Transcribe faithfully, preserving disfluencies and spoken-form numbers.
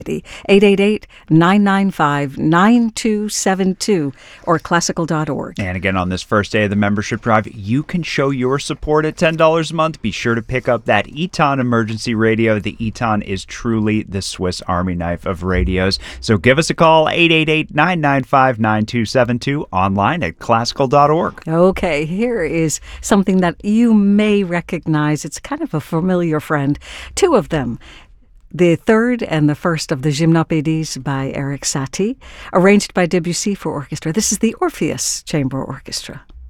eight eight eight, nine nine five, nine two seven two or classical dot org. And again, on this first day of the membership drive, you can show your support at ten dollars a month. Be sure to pick up that Eton emergency radio. The Eton is truly the Swiss Army knife of radios. So give us a call, eight eight eight, nine nine five, nine two seven two, online at classical dot org. Okay, here is something that you may recognize. It's kind of a familiar friend. Two of them. The third and the first of the Gymnopédies by Erik Satie, arranged by Debussy for orchestra. This is the Orpheus Chamber Orchestra.